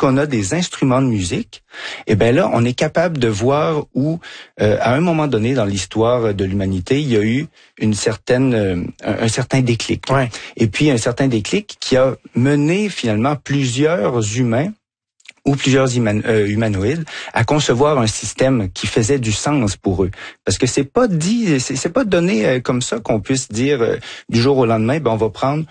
lorsqu'on a des instruments de musique, eh ben là, on est capable de voir où, à un moment donné dans l'histoire de l'humanité, il y a eu un certain déclic. Ouais. Et puis un certain déclic qui a mené finalement plusieurs humains ou plusieurs humanoïdes à concevoir un système qui faisait du sens pour eux. Parce que c'est pas donné comme ça qu'on puisse dire du jour au lendemain, ben on va prendre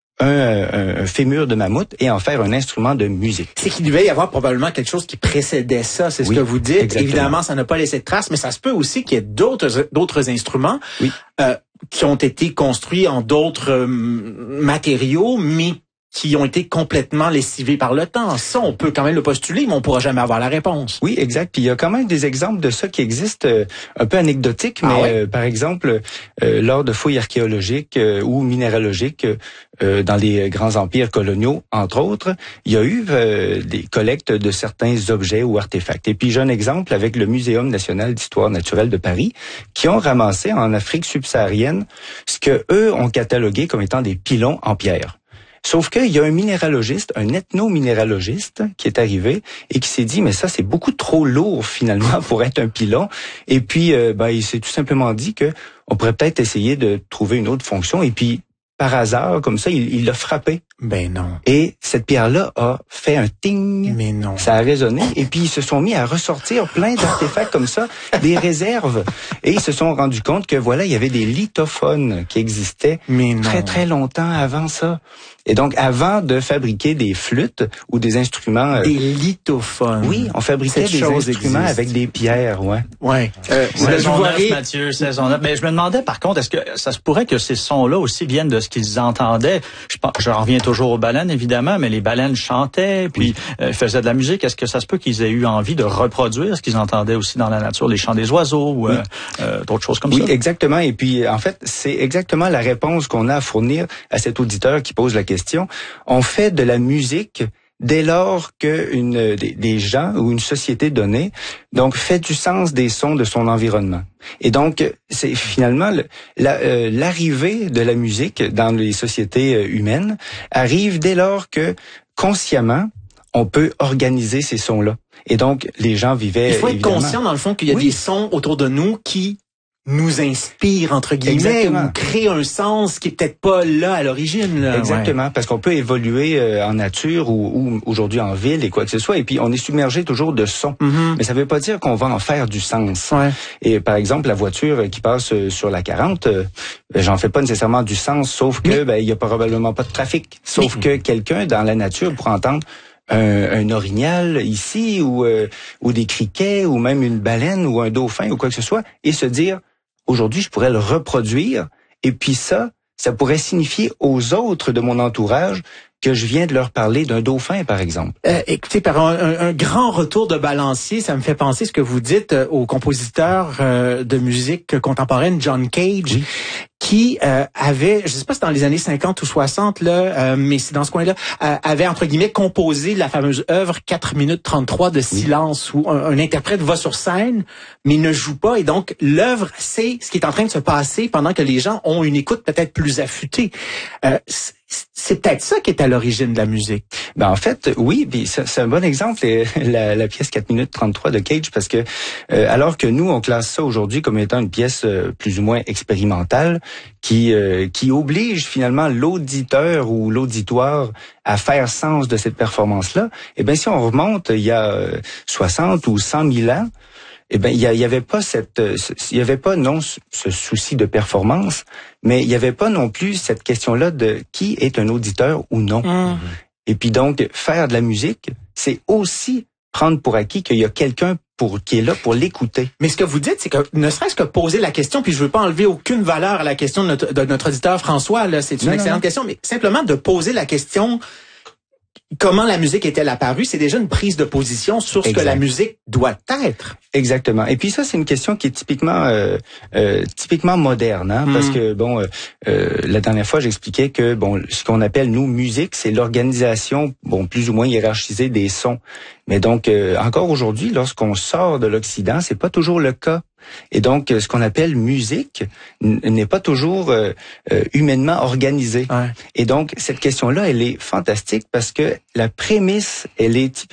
un fémur de mammouth et en faire un instrument de musique. C'est qu'il devait y avoir probablement quelque chose qui précédait ça, c'est ce que vous dites. Exactement. Évidemment, ça n'a pas laissé de traces, mais ça se peut aussi qu'il y ait d'autres instruments qui ont été construits en d'autres matériaux, mais qui ont été complètement lessivés par le temps. Ça, on peut quand même le postuler, mais on pourra jamais avoir la réponse. Oui, exact. Puis il y a quand même des exemples de ça qui existent, un peu anecdotiques, mais par exemple, lors de fouilles archéologiques ou minéralogiques dans les grands empires coloniaux, entre autres, il y a eu des collectes de certains objets ou artefacts. Et puis j'ai un exemple avec le Muséum national d'histoire naturelle de Paris, qui ont ramassé en Afrique subsaharienne ce que eux ont catalogué comme étant des pilons en pierre. Sauf qu'il y a un minéralogiste, un ethnominéralogiste qui est arrivé et qui s'est dit, mais ça, c'est beaucoup trop lourd finalement pour être un pilon. Et puis, il s'est tout simplement dit que on pourrait peut-être essayer de trouver une autre fonction. Et puis, par hasard, comme ça, il l'a frappé. Ben non. Et cette pierre-là a fait un ting. Mais non. Ça a résonné. Et puis, ils se sont mis à ressortir plein d'artefacts comme ça, des réserves. Et ils se sont rendus compte que, voilà, il y avait des lithophones qui existaient très, très longtemps avant ça. Et donc, avant de fabriquer des flûtes ou des instruments... des lithophones. Oui, on fabriquait des instruments avec des pierres, ouais. Ouais. Saison 9, Mathieu, saison 9. Mais je me demandais, par contre, est-ce que ça se pourrait que ces sons-là aussi viennent de ce qu'ils entendaient? Je reviens toujours aux baleines, évidemment, mais les baleines chantaient, puis faisaient de la musique. Est-ce que ça se peut qu'ils aient eu envie de reproduire ce qu'ils entendaient aussi dans la nature, les chants des oiseaux ou d'autres choses comme ça? Oui, exactement. Et puis, en fait, c'est exactement la réponse qu'on a à fournir à cet auditeur qui pose la question. On fait de la musique dès lors que des gens ou une société donnée donc fait du sens des sons de son environnement. Et donc c'est finalement l'arrivée de la musique dans les sociétés humaines arrive dès lors que consciemment on peut organiser ces sons-là. Et donc les gens vivaient. Il faut être conscient dans le fond qu'il y a des sons autour de nous qui nous inspire, entre guillemets, ou crée un sens qui est peut-être pas là à l'origine. Là. Exactement, parce qu'on peut évoluer en nature ou aujourd'hui en ville et quoi que ce soit, et puis on est submergé toujours de sons. Mais ça veut pas dire qu'on va en faire du sens. Et par exemple, la voiture qui passe sur la 40, j'en fais pas nécessairement du sens, sauf que il y a probablement pas de trafic. Sauf que quelqu'un dans la nature pourra entendre un orignal ici ou des criquets ou même une baleine ou un dauphin ou quoi que ce soit et se dire aujourd'hui, je pourrais le reproduire, et puis ça pourrait signifier aux autres de mon entourage que je viens de leur parler d'un dauphin, par exemple. Écoutez, par un grand retour de balancier, ça me fait penser ce que vous dites au compositeur de musique contemporaine John Cage, qui avait, je sais pas si c'est dans les années 50 ou 60 là, mais c'est dans ce coin-là, avait entre guillemets composé la fameuse œuvre 4 minutes 33 de silence où un interprète va sur scène mais ne joue pas et donc l'œuvre c'est ce qui est en train de se passer pendant que les gens ont une écoute peut-être plus affûtée. C'est peut-être ça qui est à l'origine de la musique. En fait, oui, puis c'est un bon exemple, la pièce 4 minutes 33 de Cage, parce que alors que nous, on classe ça aujourd'hui comme étant une pièce plus ou moins expérimentale, qui oblige finalement l'auditeur ou l'auditoire à faire sens de cette performance-là, eh bien, si on remonte il y a 60 ou 100 000 ans, eh ben il y avait pas ce souci de performance, mais il y avait pas non plus cette question-là de qui est un auditeur ou non. Et puis donc faire de la musique, c'est aussi prendre pour acquis qu'il y a quelqu'un qui est là pour l'écouter. Mais ce que vous dites, c'est que ne serait-ce que poser la question, puis je veux pas enlever aucune valeur à la question de notre auditeur François, là, c'est une excellente question, mais simplement de poser la question comment la musique est-elle apparue, c'est déjà une prise de position sur ce que la musique doit être. Exactement. Et puis ça, c'est une question qui est typiquement moderne, hein, parce que la dernière fois, j'expliquais que ce qu'on appelle nous musique, c'est l'organisation plus ou moins hiérarchisée des sons. Mais donc encore aujourd'hui, lorsqu'on sort de l'Occident, c'est pas toujours le cas. Et donc, ce qu'on appelle musique n'est pas toujours humainement organisé. Et donc, cette question-là, elle est fantastique parce que la prémisse, elle est typiquement